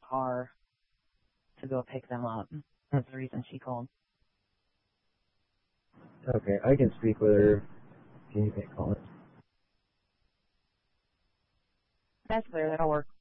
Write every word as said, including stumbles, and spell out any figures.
car to go pick them up. That's the reason she called. Okay, I can speak with her. Can you can't call it? That's clear. That'll work.